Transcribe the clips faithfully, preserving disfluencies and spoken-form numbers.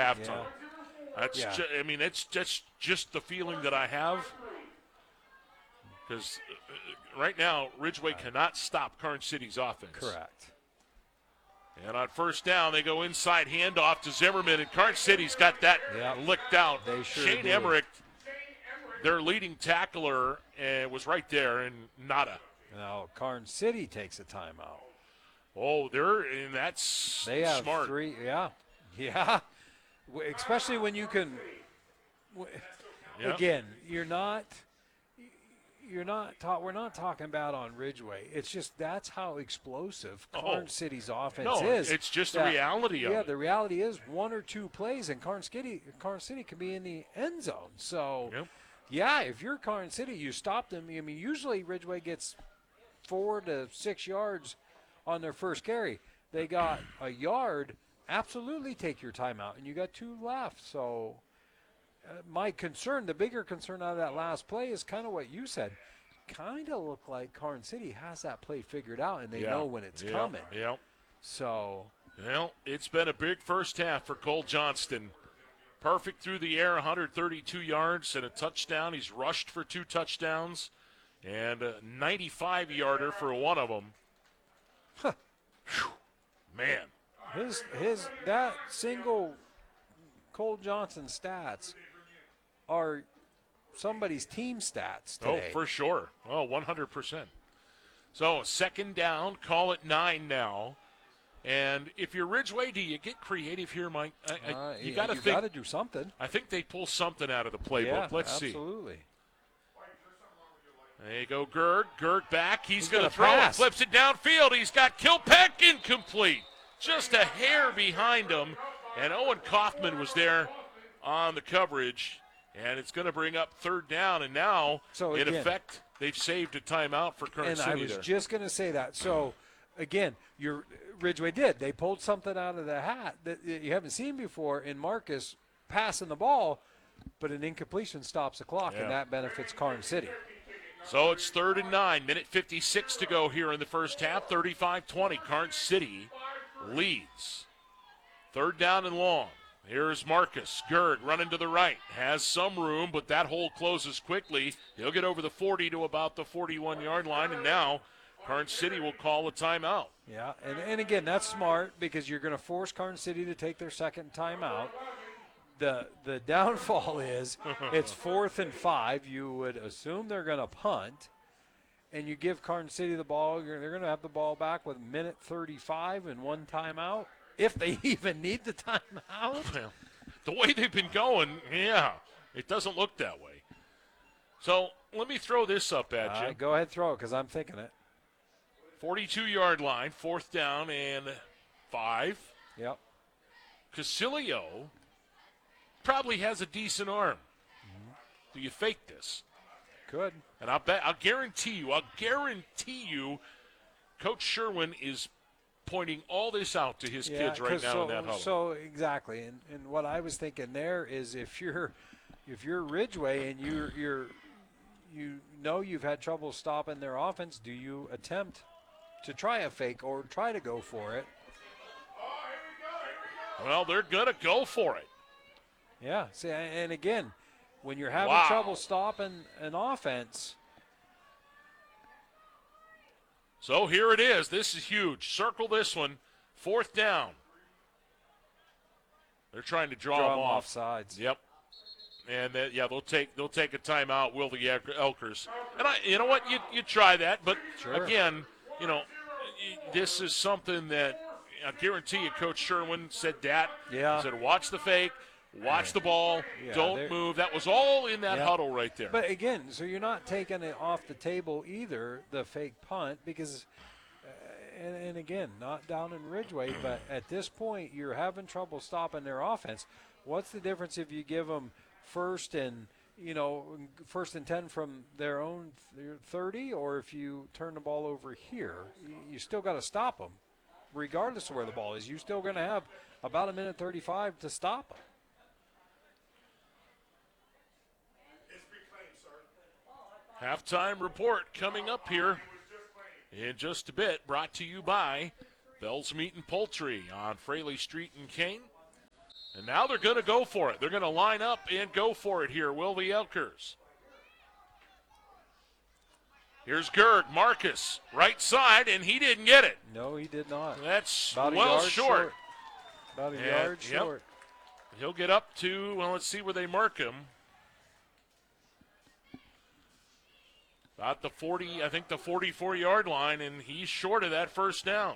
halftime. Yeah. That's Yeah. ju- I mean, it's just just the feeling that I have. Because uh, right now, Ridgeway cannot stop Karn City's offense. Correct. And on first down, they go inside handoff to Zimmerman, and Karn City's got that Yep. licked out. They sure Shane do. Emmerich, their leading tackler, uh, was right there, and nada. Now, Karn City takes a timeout. Oh, they're and that's They have smart. three. Yeah. Yeah. W- Especially when you can. w- Yep. Again, you're not. You're not. Ta- we're not talking about on Ridgeway. It's just that's how explosive Karn Oh. City's offense No, is. it's just the That- reality of Yeah, it. the reality is one or two plays, and Karn City, Karn City can be in the end zone. So, Yep. yeah, if you're Karn City, you stop them. I mean, usually Ridgeway gets four to six yards on their first carry. They got a yard. Absolutely take your timeout, and you got two left. So, uh, my concern, the bigger concern out of that last play is kind of what you said. Kind of look like Karn City has that play figured out, and they Yeah. know when it's Yep. coming. Yep. So, Well, it's been a big first half for Cole Johnston. Perfect through the air, one hundred thirty-two yards and a touchdown. He's rushed for two touchdowns and a ninety-five yarder for one of them. Huh. Whew. Man. his his that single Cole Johnson stats are somebody's team stats today. Oh, for sure. Oh, one hundred percent. So, second down, call it nine now. And if you're Ridgeway, do you get creative here, Mike? I, I, Uh, you yeah, got to you think. got to do something. I think they pull something out of the playbook. Yeah, Let's see. absolutely. There you go, Gerd. Gerd back. He's, He's going to gonna throw it. pass. Flips it downfield. He's got Kilpack incomplete. Just a hair behind him. And Owen Kaufman was there on the coverage. And it's going to bring up third down. And now, So in again- effect, they've saved a timeout for Karn And City I was there. just going to say that. So, again, your Ridgeway did. They pulled something out of the hat that you haven't seen before in Marcus passing the ball, but an incompletion stops the clock, Yeah. and that benefits Karn City. So it's third and nine. Minute fifty-six to go here in the first half. thirty-five twenty. Karn City leads. Third down and long. Here's Marcus. Gerd running to the right. Has some room, but that hole closes quickly. He'll get over the forty to about the forty-one-yard line, and now Karn City will call a timeout. Yeah, and, and again, that's smart because you're going to force Karn City to take their second timeout. The the downfall is it's fourth and five. You would assume they're going to punt, and you give Karn City the ball. You're, they're going to have the ball back with minute thirty-five and one timeout, if they even need the timeout. Well, the way they've been going, yeah, it doesn't look that way. So let me throw this up at All you. right, go ahead, throw it because I'm thinking it. forty-two-yard line, fourth down and five. Yep. Casilio probably has a decent arm. Do you fake this? Good. And I'll bet, I'll guarantee you, I'll guarantee you, Coach Sherwin is pointing all this out to his Yeah, kids right 'cause now so, in that huddle. So exactly, and, and what I was thinking there is if you're if you're Ridgeway and you're you're you know you've had trouble stopping their offense, do you attempt to try a fake or try to go for it? Well, they're gonna go for it. Yeah. See, and again, when you're having Wow. trouble stopping an offense, So here it is. This is huge. Circle this one. Fourth down. They're trying to draw, draw them them off. off sides. Yep. And uh, yeah, they'll take they'll take a timeout. Will the El- Elkers? And I, you know what? You you try that, but Sure. again, you know, this is something that I guarantee you, Coach Sherwin said that. Yeah. He said, watch the fake, watch Yeah. the ball, Yeah, don't they're- move. That was all in that Yeah. huddle right there. But again, so you're not taking it off the table either, the fake punt, because, uh, and, and again, not down in Ridgeway, but at this point, you're having trouble stopping their offense. What's the difference if you give them first and, you know, first and ten from their own thirty, or if you turn the ball over here? You, you still got to stop them, regardless of where the ball is. You're still going to have about a minute thirty-five to stop them. Halftime report coming up here in just a bit, brought to you by Bell's Meat and Poultry on Fraley Street in Kane. And now they're going to go for it. They're going to line up and go for it here, will the Elkers. Here's Gerd, Marcus, right side, and he didn't get it. No, he did not. That's About a well yard short. short. About a And, yard yep. short. He'll get up to, well, let's see where they mark him. About the forty, I think the forty-four-yard line, and he's short of that first down.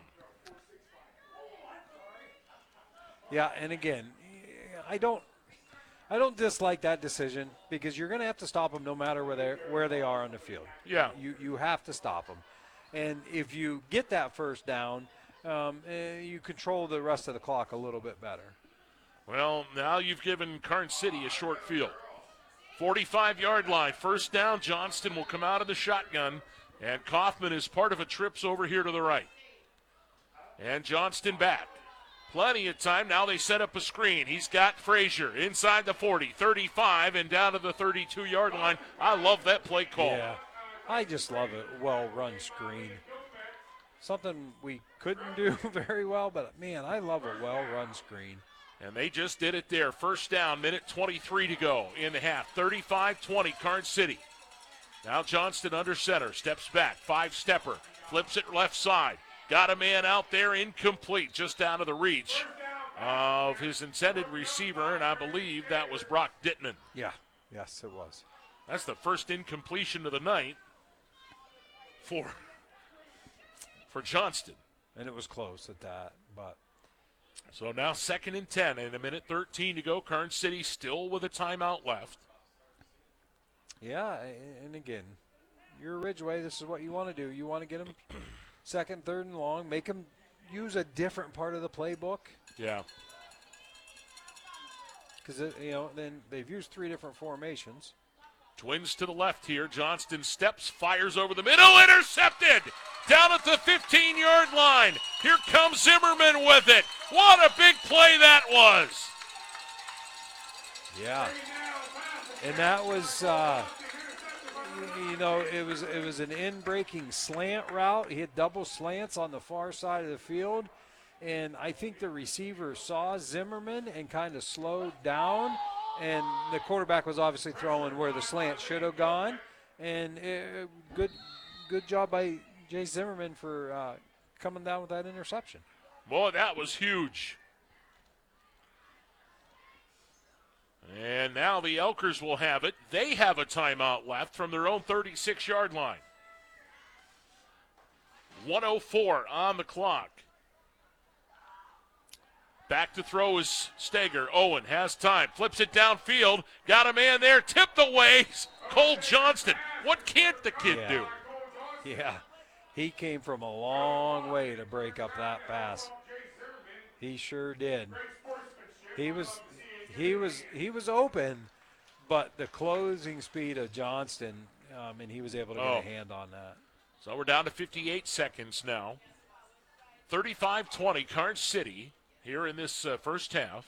Yeah, and again, I don't I don't dislike that decision because you're going to have to stop them no matter where they where they are on the field. Yeah. You you have to stop them. And if you get that first down, um, eh, you control the rest of the clock a little bit better. Well, now you've given Karn City a short field. forty-five-yard line, first down. Johnston will come out of the shotgun, and Kaufman is part of a trips over here to the right. And Johnston back. Plenty of time. Now they set up a screen. He's got Frazier inside the forty, thirty-five, and down to the thirty-two-yard line. I love that play call. Yeah, I just love a well-run screen. Something we couldn't do very well, but, man, I love a well-run screen. And they just did it there. First down, minute twenty-three to go in the half. thirty-five twenty, Karn City. Now Johnston under center, steps back, five-stepper, flips it left side. Got a man out there, incomplete, just out of the reach of his intended receiver, and I believe that was Brock Dittman. Yeah, yes, it was. That's the first incompletion of the night for, for Johnston. And it was close at that, but. So now second and ten, and a minute thirteen to go. Karn City still with a timeout left. Yeah, and again, you're Ridgeway. This is what you want to do. You want to get them second, third, and long. Make them use a different part of the playbook. Yeah. Because, you know, then they've used three different formations. Twins to the left here. Johnston steps, fires over the middle, intercepted! Down at the fifteen-yard line. Here comes Zimmerman with it. What a big play that was. Yeah. And that was, uh, you know, it was it was an in-breaking slant route. He had double slants on the far side of the field. And I think the receiver saw Zimmerman and kind of slowed down. And the quarterback was obviously throwing where the slant should have gone. And it, good good job by Jay Zimmerman for uh, coming down with that interception. Boy, that was huge. And now the Elkers will have it. They have a timeout left from their own thirty-six-yard line. one oh four on the clock. Back to throw is Steger. Owen has time. Flips it downfield. Got a man there. Tipped away. Cole Johnston. What can't the kid yeah. do? Yeah. He came from a long way to break up that pass. He sure did. He was he was he was open, but the closing speed of Johnston, um, and he was able to Oh. get a hand on that. So we're down to fifty-eight seconds now. thirty-five twenty, Karn City here in this uh, first half.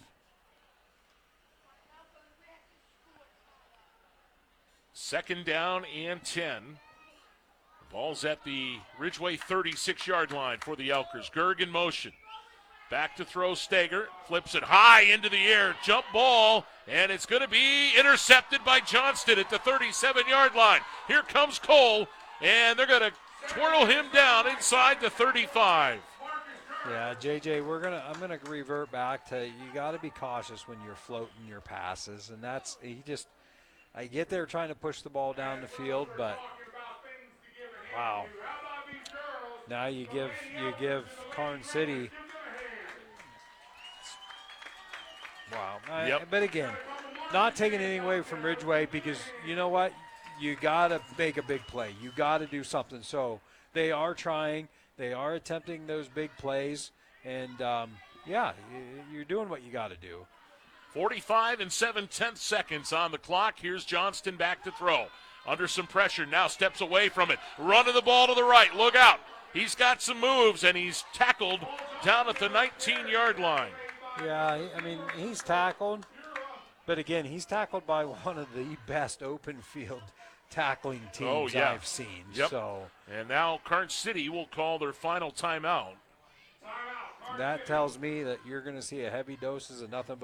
Second down and ten. Ball's at the Ridgeway thirty-six-yard line for the Elkers. Gerg in motion. Back to throw Steger. Flips it high into the air. Jump ball. And it's going to be intercepted by Johnston at the thirty-seven-yard line. Here comes Cole. And they're going to twirl him down inside the thirty-five. Yeah, J J, we're gonna. I'm gonna revert back to you. Got to be cautious when you're floating your passes, and that's he just. I get there trying to push the ball down the field, but wow. Now you give you give Karn City. Wow. I- Yep. But again, not taking anything away from Ridgeway because you know what? You got to make a big play. You got to do something. So they are trying. They are attempting those big plays. And, um, yeah, y- you're doing what you got to do. forty-five and seven tenths seconds on the clock. Here's Johnston back to throw. Under some pressure, now steps away from it. Running the ball to the right. Look out. He's got some moves, and he's tackled down at the nineteen-yard line. Yeah, I mean, he's tackled. But, again, he's tackled by one of the best open field tackling teams Oh, yeah. I've seen. Yep. So And now Karn City will call their final timeout. that tells me that you're going to see a heavy doses of nothing but